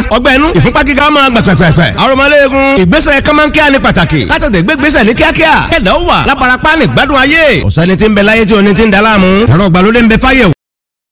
ọgbẹ́ inú ìfúnpá gíga máa gbà pẹ̀pẹ̀pẹ̀ arọmọléegun ìgbésẹ̀ kọ́mọ́nkíá ní pàtàkì kátàtẹ̀ gbégbésẹ̀ ní kíákíá kẹ̀dá ó wà lábarapá ní gbádùn ayé ọ̀sẹ́ni tí ń bẹ láyé tí oní ti ń daláàmú ẹ̀rọ ìgbàlódé ń bẹ fáyẹ̀wò